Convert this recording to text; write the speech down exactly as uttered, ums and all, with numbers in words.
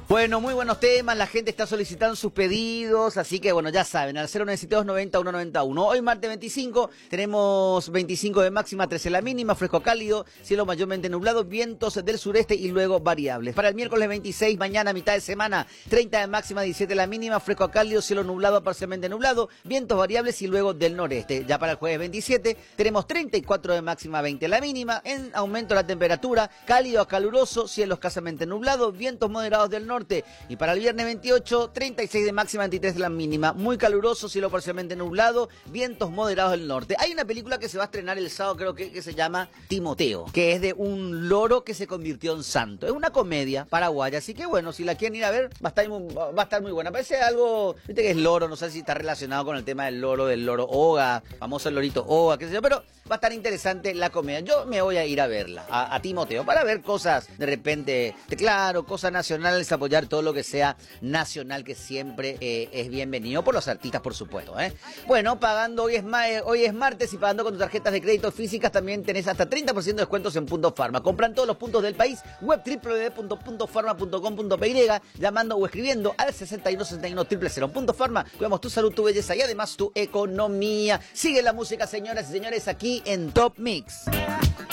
Bueno, muy buenos temas, la gente está solicitando sus pedidos, así que bueno, ya saben, al cero nueve siete dos noventa uno noventa uno. Hoy martes veinticinco, tenemos veinticinco de máxima, trece la mínima, fresco cálido, cielo mayormente nublado, vientos del sureste y luego variables. Para el miércoles veintiséis, mañana mitad de semana, treinta de máxima, diecisiete la mínima, fresco cálido, cielo nublado, parcialmente nublado, vientos variables y luego del noreste. Ya para el jueves veintisiete, tenemos treinta y cuatro de máxima, veinte la mínima, en aumento la temperatura, cálido a caluroso, cielos escasamente nublados, vientos moderados del norte. Y para el viernes veintiocho, treinta y seis de máxima, veintitrés de la mínima, muy caluroso, cielo parcialmente nublado, vientos moderados del norte. Hay una película que se va a estrenar el sábado, creo que, que se llama Timoteo, que es de un loro que se convirtió en santo. Es una comedia paraguaya, así que bueno, si la quieren ir a ver, va a estar muy, va a estar muy buena. Parece algo, viste que es loro, no sé si está relacionado con el tema del loro, del loro Oga, famoso el lorito Oga, qué sé yo, pero va a estar interesante la comedia. Yo me voy a ir a verla, a, a Timoteo, para ver cosas de repente, de, claro, cosas nacionales, apoyar todo lo que sea nacional, que siempre eh, es bienvenido por los artistas, por supuesto, ¿eh? Bueno, pagando, hoy es, ma eh, hoy es martes y pagando con tus tarjetas de crédito físicas también tenés hasta treinta por ciento de descuentos en Punto Farma. Compran todos los puntos del país, web w w w punto punto farma punto com punto p y, llamando o escribiendo al sesenta y uno sesenta y uno cero cero. Punto Farma, cuidamos tu salud, tu belleza y además tu economía. Sigue la música, señoras y señores, aquí en Top Mix.